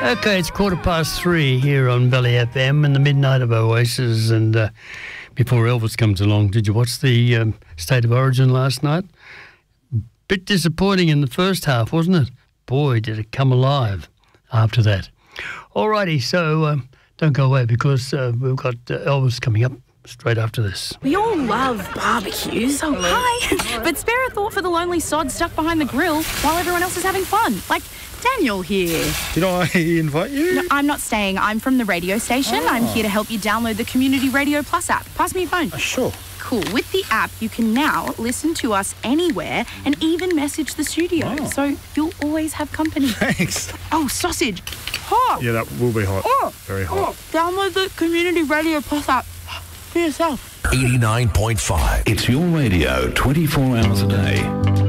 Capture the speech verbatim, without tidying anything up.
Okay, it's quarter past three here on Belly F M in the midnight of Oasis. And uh, before Elvis comes along, did you watch the um, State of Origin last night? Bit disappointing in the first half, wasn't it? Boy, did it come alive after that. Alrighty, so um, don't go away because uh, we've got uh, Elvis coming up straight after this. We all love barbecues. Oh, hi. But spare a thought for the lonely sod stuck behind the grill while everyone else is having fun. Like Daniel here. Did I invite you? No, I'm not staying. I'm from the radio station. Oh. I'm here to help you download the Community Radio Plus app. Pass me your phone. Uh, sure. Cool. With the app, you can now listen to us anywhere and even message the studio. Oh. So you'll always have company. Thanks. Oh, sausage. Hot. Yeah, that will be hot. Oh. Very hot. Oh. Download the Community Radio Plus app for yourself. eighty-nine point five. It's your radio twenty-four hours a day.